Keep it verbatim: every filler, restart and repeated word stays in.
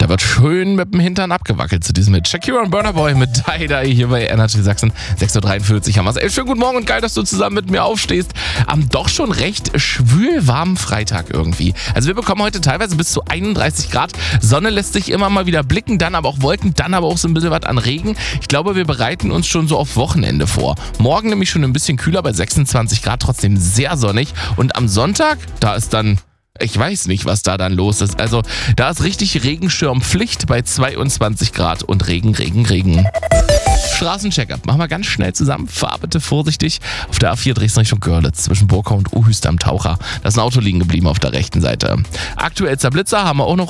Da wird schön mit dem Hintern abgewackelt zu diesem Hit. Shakira und Burna Boy mit Die Die hier bei Energy Sachsen. sechs Uhr dreiundvierzig haben wir es. Ey, schönen guten Morgen und geil, dass du zusammen mit mir aufstehst. Am doch schon recht schwülwarmen Freitag irgendwie. Also wir bekommen heute teilweise bis zu einunddreißig Grad. Sonne lässt sich immer mal wieder blicken, dann aber auch Wolken, dann aber auch so ein bisschen was an Regen. Ich glaube, wir bereiten uns schon so auf Wochenende vor. Morgen nämlich schon ein bisschen kühler bei sechsundzwanzig Grad, trotzdem sehr sonnig. Und am Sonntag, da ist dann... Ich weiß nicht, was da dann los ist. Also, da ist richtig Regenschirmpflicht bei zweiundzwanzig Grad und Regen, Regen, Regen. Straßencheck-up. Machen wir ganz schnell zusammen. Fahr bitte vorsichtig. Auf der A vier Dresden Richtung Görlitz zwischen Burkau und Uhüst am Taucher. Da ist ein Auto liegen geblieben auf der rechten Seite. Aktuell Blitzer haben wir auch noch.